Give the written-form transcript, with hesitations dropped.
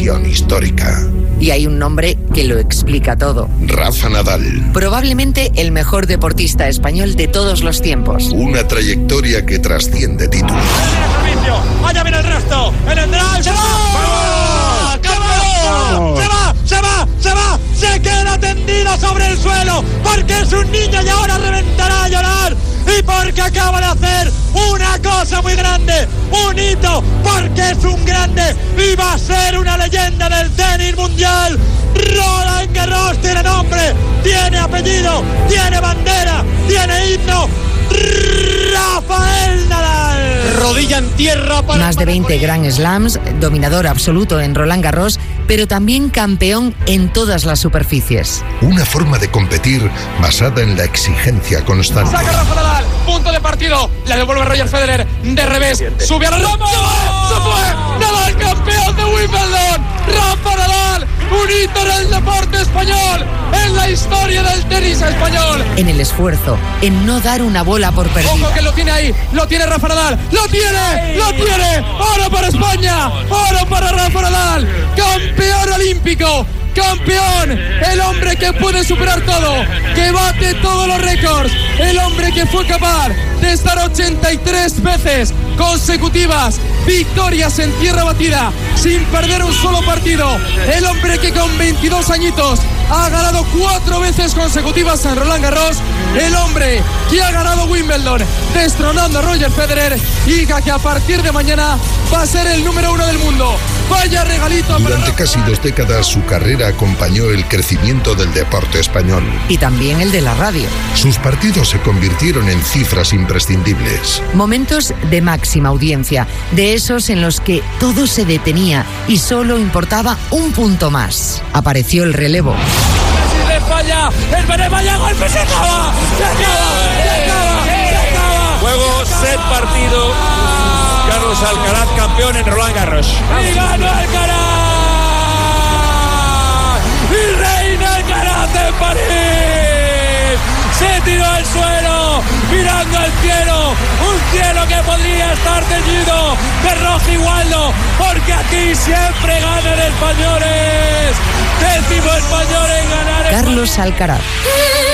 decisión histórica. Y hay un nombre que lo explica todo. Rafa Nadal. Probablemente el mejor deportista español de todos los tiempos. Una trayectoria que trasciende títulos. ¡Allá viene el resto! ¡El drive! ¡Se va! ¡Vamos! ¡Campeón! ¡Se va! ¡Se queda tendido sobre el suelo! Porque es un niño y ahora reventará a llorar. Y porque acaba de hacer una cosa muy grande, un hito, porque es un grande y va a ser una leyenda del tenis mundial. Roland Garros tiene nombre, tiene apellido, tiene bandera, tiene himno. Rafael Nadal. Rodilla en tierra para... Más de 20 Grand Slams, dominador absoluto en Roland Garros, pero también campeón en todas las superficies. Una forma de competir basada en la exigencia constante. Saca Rafa Nadal, punto de partido. La devuelve Roger Federer de revés. Sube a la Roma. ¡Se fue! Nadal campeón de Wimbledon. Rafa Nadal, un hito en el deporte español, en la historia del tenis español. En el esfuerzo, en no dar una bola por perdida. Ojo que lo tiene ahí, lo tiene Rafa Nadal, lo tiene, oro para España, oro para Rafa Nadal, campeón olímpico, campeón, el hombre que puede superar todo, que bate todos los récords, el hombre que fue capaz de estar 83 veces consecutivas, victorias en tierra batida, sin perder un solo partido, el hombre que con 22 añitos ha ganado 4 veces consecutivas en Roland Garros, el hombre que ha ganado Wimbledon, destronando a Roger Federer y que a partir de mañana va a ser el número 1 del mundo. Vaya regalito. Durante casi 2 décadas su carrera acompañó el crecimiento del deporte español. Y también el de la radio. Sus partidos se convirtieron en cifras imprescindibles. Momentos de máxima audiencia, de esos en los que todo se detenía y solo importaba un punto más. Apareció el relevo. Si le falla, el vaya golpe, se acaba. Juego, set, partido. Carlos Alcaraz, campeón en Roland Garros. Y ganó Alcaraz. Y reina Alcaraz en París. Se tiró al suelo, mirando al cielo. Un cielo que podría estar teñido de rojo igualdo, porque aquí siempre ganan españoles. 10º español en ganar. Carlos Alcaraz.